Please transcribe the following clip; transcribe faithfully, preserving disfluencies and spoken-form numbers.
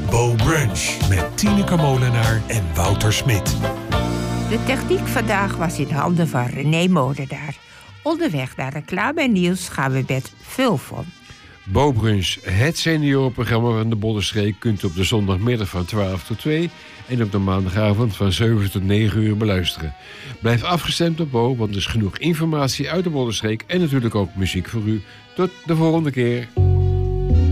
Bo Brunch met Tineke Molenaar en Wouter Smit. De techniek vandaag was in handen van René Molenaar. Onderweg naar reclame en nieuws gaan we met Vulfon. Bo Brunch, het seniorenprogramma van de Bollenstreek, kunt u op de zondagmiddag van twaalf tot twee en op de maandagavond van zeven tot negen uur beluisteren. Blijf afgestemd op Bo, want er is genoeg informatie uit de Bollenstreek en natuurlijk ook muziek voor u. Tot de volgende keer.